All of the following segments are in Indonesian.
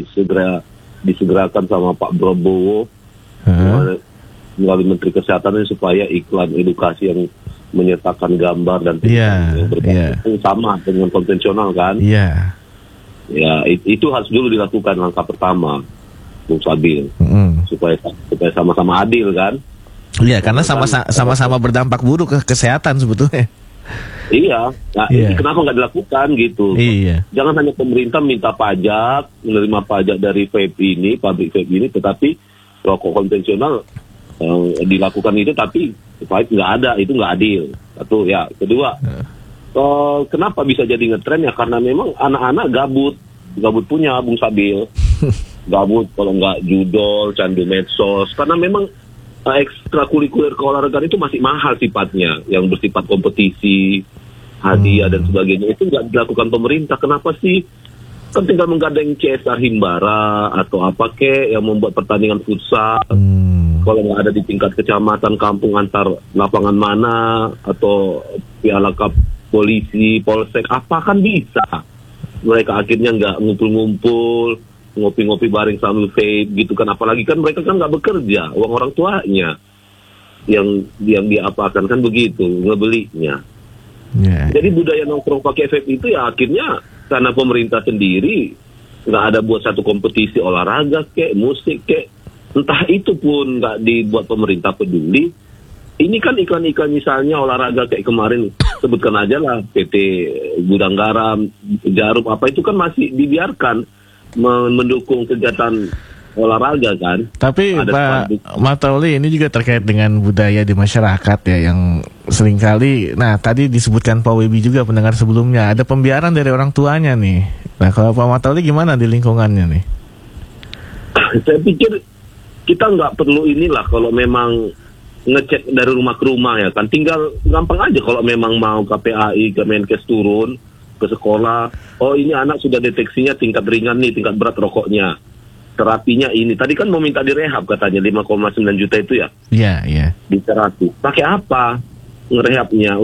disegerakan sama Pak Prabowo melalui Menteri Kesehatan ini supaya iklan edukasi yang menyertakan gambar dan yang berbeda sama dengan konvensional kan? Iya. Ya itu harus dulu dilakukan langkah pertama, Bung Sabil, supaya sama-sama adil kan? Iya, karena sama-sama berdampak buruk ke kesehatan sebetulnya. Iya, nah ini kenapa nggak dilakukan gitu? Iya. Jangan hanya pemerintah minta pajak, menerima pajak dari vape ini, pabrik vape ini, tetapi rokok konvensional dilakukan itu, tapi nggak ada, itu nggak adil. Satu ya. Kedua, kenapa bisa jadi ngetren ya? Karena memang anak-anak gabut punya, Bung Sabil. Gabut kalau nggak judol, candu medsos, karena memang ekstrakurikuler keolahragaan itu masih mahal sifatnya, yang bersifat kompetisi, hadiah dan sebagainya, itu nggak dilakukan pemerintah. Kenapa sih? Kan tinggal menggandeng CSR Himbara atau apa yang membuat pertandingan futsal. Kalau nggak ada di tingkat kecamatan, kampung, antar lapangan mana, atau piala cup polisi, polsek, apa kan bisa. Mereka akhirnya nggak ngumpul-ngumpul, ngopi-ngopi bareng sambil vape gitu kan, apalagi kan mereka kan nggak bekerja, uang orang tuanya yang diapakan kan begitu ngebelinya. Jadi budaya nongkrong pakai vape itu ya akhirnya karena pemerintah sendiri nggak ada buat satu kompetisi olahraga musik entah itu pun nggak dibuat pemerintah peduli. Ini kan iklan-iklan misalnya olahraga kayak kemarin, sebutkan aja lah PT Gudang Garam, Jarum apa itu kan masih dibiarkan mendukung kegiatan olahraga kan. Tapi Pak Matauli, ini juga terkait dengan budaya di masyarakat ya, yang seringkali, nah tadi disebutkan Pak Webi juga pendengar sebelumnya, ada pembiaran dari orang tuanya nih. Nah kalau Pak Matauli gimana di lingkungannya nih? Saya pikir kita nggak perlu inilah kalau memang ngecek dari rumah ke rumah ya kan, tinggal gampang aja kalau memang mau KPAI, Kemenkes turun ke sekolah, oh ini anak sudah deteksinya tingkat ringan nih, tingkat berat rokoknya, terapinya ini. Tadi kan mau minta direhab katanya 5,9 juta itu ya. Iya. Di terapi. Pakai apa ngerehabnya?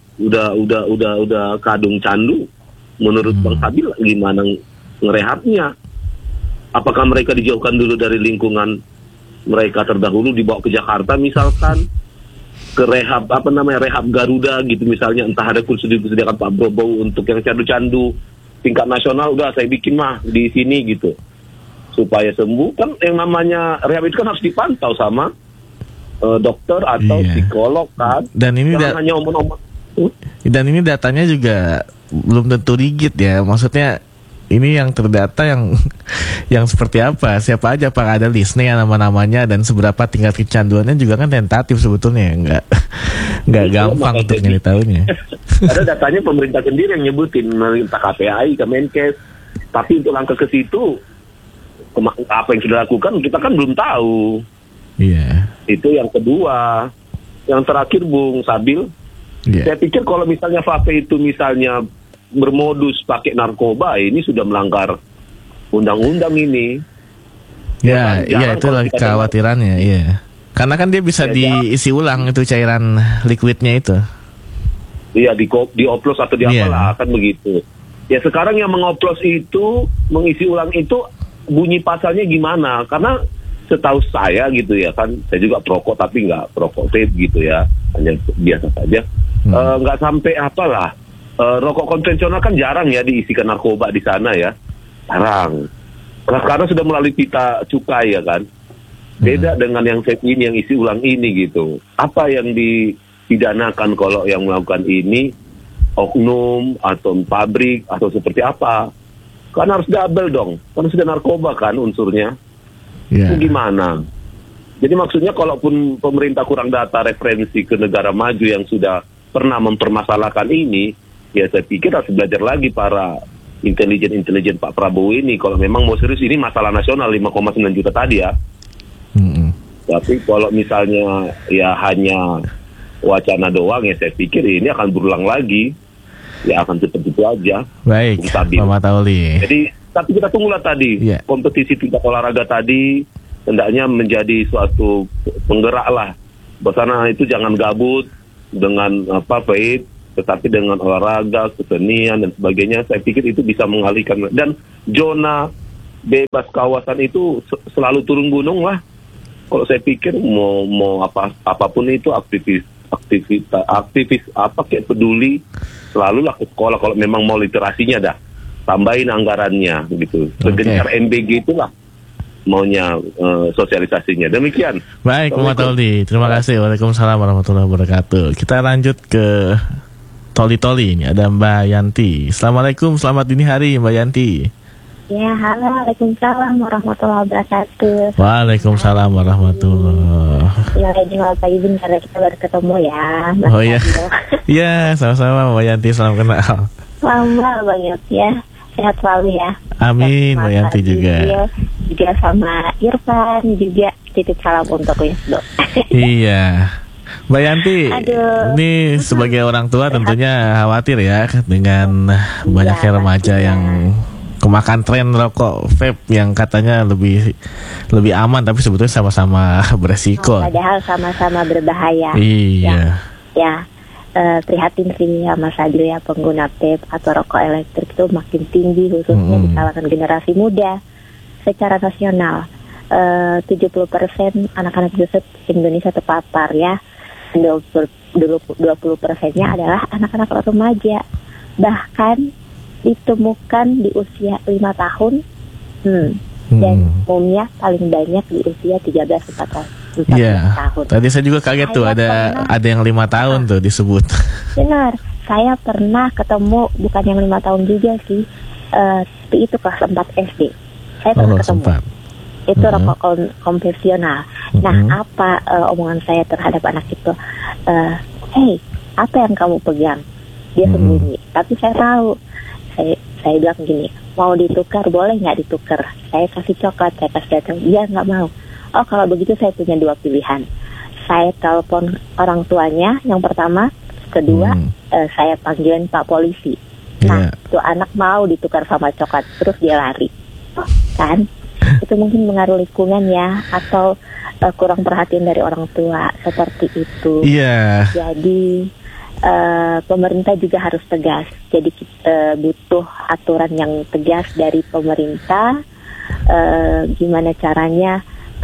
Udah kadung candu. Menurut Bang Sabil gimana ngerehabnya? Apakah mereka dijauhkan dulu dari lingkungan mereka terdahulu, dibawa ke Jakarta misalkan? Ke rehab rehab Garuda gitu misalnya, entah ada kursi disediakan Pak Prabowo untuk yang candu-candu tingkat nasional, udah saya bikin mah di sini gitu supaya sembuh. Kan yang namanya rehab itu kan harus dipantau sama dokter atau psikolog kan, dan ini hanya omong-omong. Dan ini datanya juga belum tentu rigid ya, maksudnya ini yang terdata yang seperti apa, siapa aja, Pak, ada listnya nama-namanya, dan seberapa tingkat kecanduannya juga kan tentatif sebetulnya, nggak gampang untuk nyari tahunya. Ada datanya pemerintah sendiri yang nyebutin, pemerintah KPAI, Kemenkes, tapi untuk langkah ke situ apa yang sudah dilakukan kita kan belum tahu. Iya. Itu yang kedua. Yang terakhir Bung Sabil, saya pikir kalau misalnya vape itu misalnya bermodus pakai narkoba, ini sudah melanggar undang-undang ini. Ya, itulah kekhawatirannya, iya. Karena kan dia bisa diisi ulang itu cairan liquidnya itu. Iya, dioplos atau diapalah, kan begitu. Ya sekarang yang mengoplos itu, mengisi ulang itu, bunyi pasalnya gimana? Karena setahu saya gitu ya kan, saya juga perokok tapi nggak perokok vape gitu ya, hanya biasa saja. Nggak sampai apalah. Rokok konvensional kan jarang ya diisikan narkoba di sana ya, jarang. Nah, sekarang sudah melalui pita cukai ya kan, beda dengan yang vape ini, yang isi ulang ini gitu. Apa yang dipidanakan kalau yang melakukan ini oknum atau pabrik atau seperti apa? Kan harus double dong, kan sudah narkoba kan unsurnya. Itu gimana? Jadi maksudnya kalaupun pemerintah kurang data referensi ke negara maju yang sudah pernah mempermasalahkan ini, ya saya pikir harus belajar lagi para intelijen Pak Prabowo ini. Kalau memang mau serius, ini masalah nasional 5,9 juta tadi ya. Tapi kalau misalnya ya hanya wacana doang, ya saya pikir ini akan berulang lagi. Ya akan seperti itu aja. Baik, Pak Matauli. Jadi, tapi kita tunggulah tadi. Kompetisi tingkat olahraga tadi hendaknya menjadi suatu penggerak lah. Bersana itu jangan gabut dengan vape, tetapi dengan olahraga, kesenian dan sebagainya. Saya pikir itu bisa mengalihkan. Dan zona bebas kawasan itu selalu turun gunung lah. Kalau saya pikir mau apapun itu aktivis apa kayak peduli, selalu lah ke sekolah kalau memang mau literasinya dah. Tambahin anggarannya gitu. Segencar MBG itulah maunya sosialisasinya. Demikian. Baik, Muhammad Toli. Terima kasih. Waalaikumsalam warahmatullahi wabarakatuh. Kita lanjut ke Toli ini. Ada Mbak Yanti. Assalamualaikum, selamat dini hari Mbak Yanti. Ya, halo, waalaikumsalam warahmatullahi wabarakatuh. Waalaikumsalam warahmatullahi. Ya, ini pagi karena kita baru ketemu ya. Oh iya. Iya, sama-sama Mbak Yanti, salam kenal. Lama banget ya. Sehat selalu ya. Amin, Mbak Yanti juga. Juga sama Irfan, juga titip salam untuk Wisdo. Iya. Mbak Yanti, Aduh. ini sebagai orang tua tentunya khawatir ya dengan banyaknya remaja yang kemakan tren rokok vape yang katanya lebih aman tapi sebetulnya sama-sama beresiko. Padahal sama-sama berbahaya. Iya. Ya. Prihatin sih ya Mas Adil ya, pengguna vape atau rokok elektrik itu makin tinggi khususnya di kalangan generasi muda secara nasional. 70% anak-anak di Indonesia terpapar ya. 20%-nya adalah anak-anak remaja. Bahkan ditemukan di usia 5 tahun. Dan umumnya paling banyak di usia 13-14 tahun. Tadi saya juga kaget tuh ada yang 5 tahun tuh disebut. Benar, saya pernah ketemu bukan yang 5 tahun juga sih, tapi itu kelas 4 SD. Saya pernah ketemu. Sempat. Itu rokok konvensional. Nah, apa omongan saya terhadap anak itu? Hey, apa yang kamu pegang? Dia sembunyi. Tapi saya tahu. Saya bilang gini, mau ditukar boleh nggak ditukar? Saya kasih coklat, saya kasih datang. Dia nggak mau. Oh, kalau begitu saya punya 2 pilihan. Saya telepon orang tuanya yang pertama, kedua saya panggilin Pak Polisi. Nah, itu anak mau ditukar sama coklat, terus dia lari. Kan? Itu mungkin mengaruh lingkungan ya, atau kurang perhatian dari orang tua, seperti itu. Iya. Jadi pemerintah juga harus tegas. Jadi butuh aturan yang tegas dari pemerintah. Gimana caranya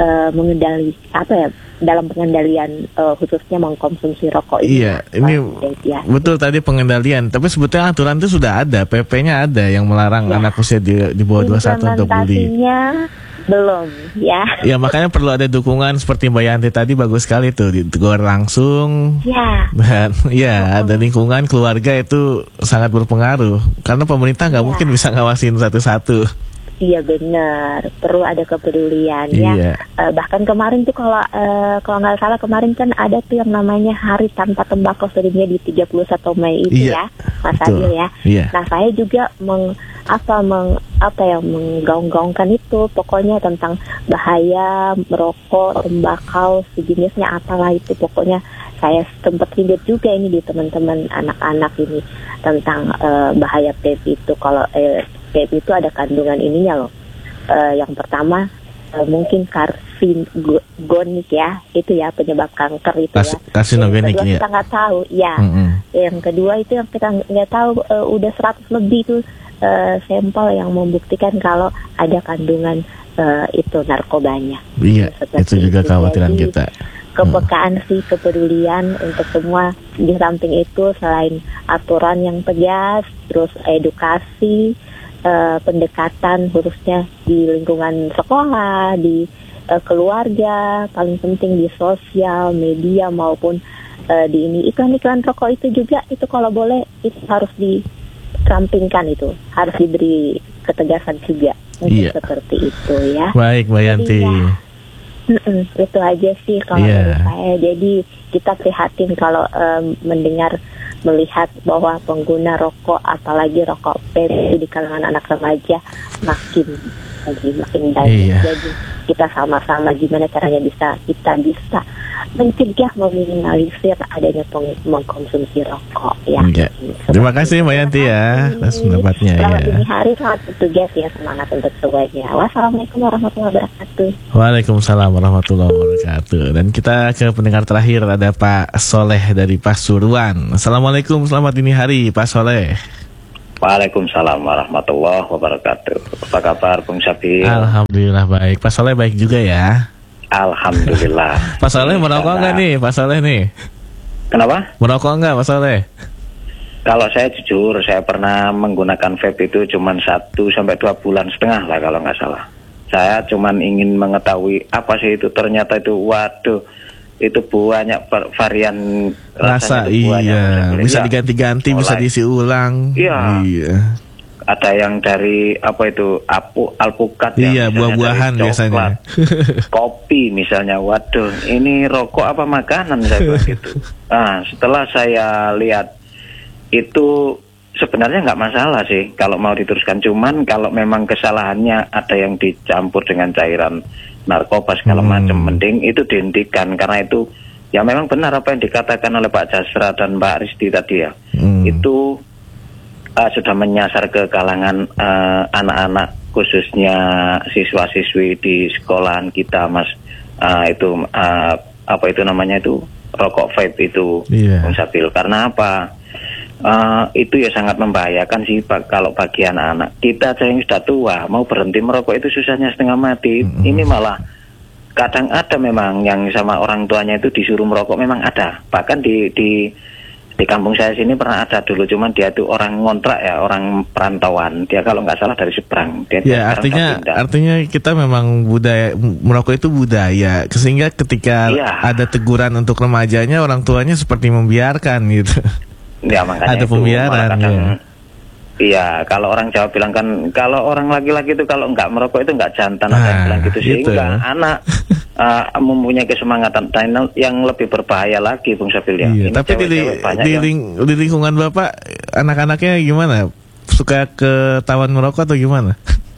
dalam pengendalian khususnya mengkonsumsi rokok ini. Iya, ini betul tadi pengendalian. Tapi sebetulnya aturan itu sudah ada, PP-nya ada yang melarang anak usia di bawah 21 untuk beli. Belum, ya. Ya, makanya perlu ada dukungan seperti Mbak Yanti tadi, bagus sekali tuh ditegur langsung. Ya. Dan ada lingkungan keluarga itu sangat berpengaruh karena pemerintah nggak mungkin bisa ngawasin satu-satu. Iya benar, perlu ada kepedulian ya. Bahkan kemarin tuh kalau nggak salah kemarin kan ada tuh yang namanya Hari Tanpa Tembakau sedunia di 31 Mei itu ya, Mas Adil ya. Nah, saya juga menggaung-gaungkan itu, pokoknya tentang bahaya merokok, tembakau, sejenisnya apalah itu, pokoknya saya sempat lihat juga ini di teman-teman anak-anak ini tentang bahaya vape itu. Kalau vape itu ada kandungan ininya loh. Yang pertama mungkin karsinogenik ya, itu ya penyebab kanker itu ya. Karsinogenik ya. Kita nggak tahu ya. Yang kedua itu yang kita nggak tahu, udah 100 lebih tuh sampel yang membuktikan kalau ada kandungan itu narkobanya. Iya, itu juga kekhawatiran kita. Kepekaan sih, kepedulian untuk semua. Di samping itu selain aturan yang tegas, terus edukasi, pendekatan khususnya di lingkungan sekolah, di keluarga, paling penting di sosial media maupun di ini iklan-iklan rokok itu juga, itu kalau boleh itu harus dirampingkan, itu harus diberi ketegasan juga. Mungkin seperti itu ya. Baik, Mbak Yanti. Itu aja sih kalau dari saya. Jadi kita prihatin kalau melihat bahwa pengguna rokok, apalagi rokok vape itu di kalangan anak remaja makin banyak. Jadi kita sama-sama gimana caranya kita bisa mencegah, meminimalisir adanya mengkonsumsi rokok ya. Terima kasih Mbak Yanti ya atas pendapatnya. Selamat dini hari, selamat bertugas ya, semangat untuk semuanya. Wassalamualaikum warahmatullahi wabarakatuh. Waalaikumsalam warahmatullahi wabarakatuh. Dan kita ke pendengar terakhir, ada Pak Soleh dari Pasuruan. Assalamualaikum, selamat dini hari Pak Soleh. Waalaikumsalam warahmatullahi wabarakatuh. Apa kabar Bung Sabil? Alhamdulillah baik. Pak Soleh baik juga ya. Alhamdulillah. Pak Soleh merokok nggak nih? Pak Soleh nih. Kenapa? Merokok nggak Pak Soleh? Kalau saya jujur, saya pernah menggunakan vape itu cuma 1 sampai 2 bulan setengah lah kalau nggak salah. Saya cuma ingin mengetahui apa sih itu. Ternyata itu, waduh, itu banyak varian rasa. Iya, bisa diganti-ganti, bisa diisi ulang. Iya. Ada yang dari apa itu, alpukat, iya, buah-buahan biasanya. Kopi misalnya. Waduh, ini rokok apa makanan, saya bilang gitu. Nah, setelah saya lihat itu sebenarnya nggak masalah sih kalau mau diteruskan. Cuman kalau memang kesalahannya ada yang dicampur dengan cairan narkoba segala macam, mending itu dihentikan, karena itu ya memang benar apa yang dikatakan oleh Pak Jasra dan Mbak Risti tadi ya. Itu sudah menyasar ke kalangan anak-anak, khususnya siswa-siswi di sekolahan kita, Mas. Itu apa itu namanya itu, rokok vape itu, Bung Sabil. Karena apa? Itu ya sangat membahayakan sih Pak, kalau bagi anak-anak. Kita aja yang sudah tua mau berhenti merokok itu susahnya setengah mati. Ini malah kadang ada memang yang sama orang tuanya itu disuruh merokok, memang ada. Bahkan di kampung saya sini pernah ada dulu, cuman dia itu orang ngontrak ya, orang perantauan. Dia kalau nggak salah dari seberang. Ya, artinya kita memang budaya merokok itu budaya, sehingga ketika ada teguran untuk remajanya, orang tuanya seperti membiarkan gitu. Ya, makanya ada pembiaran. Iya, kalau orang Jawa bilang kan, kalau orang laki-laki itu kalau nggak merokok itu nggak jantan, ada yang bilang gitu. Sehingga anak mempunyai kesemangatan. Dan yang lebih berbahaya lagi, Bung Sabil ya. Iya, tapi di lingkungan Bapak, anak-anaknya gimana? Suka ketahuan merokok atau gimana?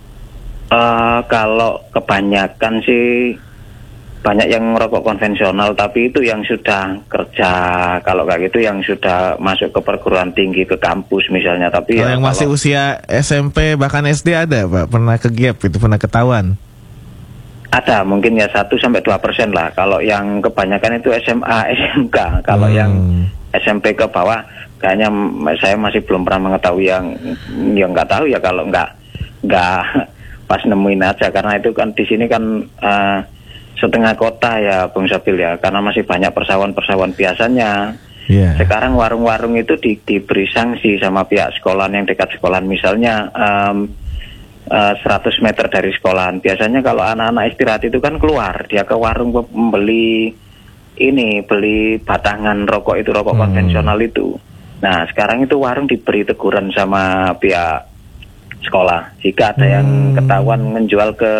Kalau kebanyakan sih banyak yang merokok konvensional, tapi itu yang sudah kerja. Kalau kayak gitu yang sudah masuk ke perguruan tinggi, ke kampus misalnya. Tapi yang masih usia SMP bahkan SD ada Pak, pernah ke gap itu, pernah ketahuan? Ada, mungkin ya 1-2% lah. Kalau yang kebanyakan itu SMA, SMK. Kalau yang SMP ke bawah, kayaknya saya masih belum pernah mengetahui. yang nggak tahu ya, kalau nggak pas nemuin aja. Karena itu kan di sini kan setengah kota ya Bung Sabil ya, karena masih banyak persawahan biasanya. Sekarang warung-warung itu diberi sanksi sama pihak sekolahan yang dekat sekolahan, misalnya 100 meter dari sekolahan. Biasanya kalau anak-anak istirahat itu kan keluar, dia ke warung beli batangan rokok itu, rokok konvensional itu. Nah, sekarang itu warung diberi teguran sama pihak sekolah jika ada yang ketahuan menjual ke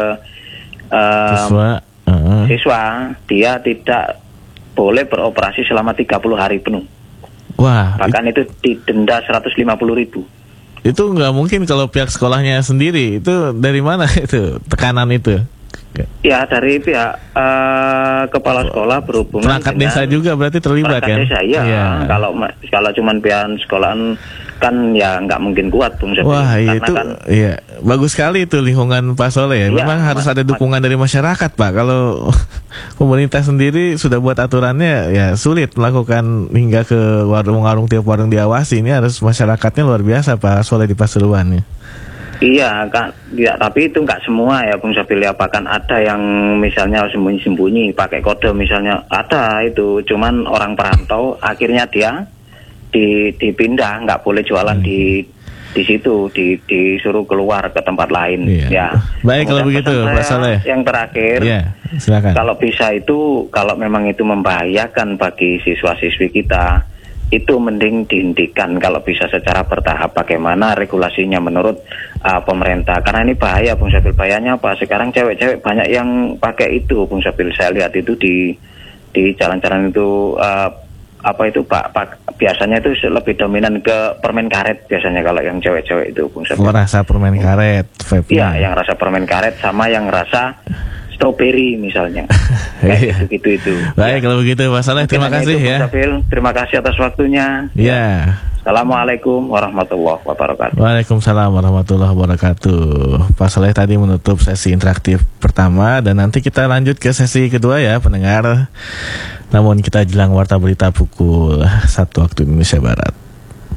siswa, dia tidak boleh beroperasi selama 30 hari penuh. Wah. Bahkan itu didenda 150.000. Itu nggak mungkin kalau pihak sekolahnya sendiri. Itu dari mana itu tekanan itu? Ya, dari pihak kepala sekolah berhubungan perangkat desa juga berarti terlibat kan? Desa, ya. Kalau cuman pihak sekolahan kan ya nggak mungkin kuat, Bung Sabil. Wah, itu kan, iya, bagus sekali itu lingkungan Pak Soleh ya. Memang harus ada dukungan dari masyarakat Pak. Kalau pemerintah sendiri sudah buat aturannya, ya sulit melakukan hingga ke warung-warung, tiap warung diawasi. Ini harus masyarakatnya luar biasa Pak Soleh di Pasuruan ya. Iya, tapi itu nggak semua ya Bung Sabil ya. Bahkan ada yang misalnya sembunyi-sembunyi pakai kode misalnya, ada itu. Cuman orang perantau akhirnya dia dipindah, nggak boleh jualan di situ, disuruh keluar ke tempat lain. Ya. Baik, kalau begitu Pak Soleh. Yang terakhir, silakan. Kalau bisa itu, kalau memang itu membahayakan bagi siswa-siswi kita, itu mending dihentikan kalau bisa secara bertahap. Bagaimana regulasinya menurut pemerintah? Karena ini bahaya, Bung Sabil. Bahayanya apa? Sekarang cewek-cewek banyak yang pakai itu, Bung Sabil. Saya lihat itu di jalan-jalan itu. Apa itu Pak, biasanya itu lebih dominan ke permen karet biasanya kalau yang cewek-cewek itu, Bung Sabil. Rasa permen karet, iya, yang rasa permen karet sama yang rasa stroberi misalnya. Kayak gitu itu. Baik, kalau begitu Pak Soleh, terima kasih ya. Bung Sabil, terima kasih atas waktunya. Ya. Assalamualaikum warahmatullahi wabarakatuh. Waalaikumsalam warahmatullahi wabarakatuh. Pak Soleh tadi menutup sesi interaktif pertama, dan nanti kita lanjut ke sesi kedua ya pendengar. Namun kita jelang warta berita pukul 1 waktu Indonesia Barat.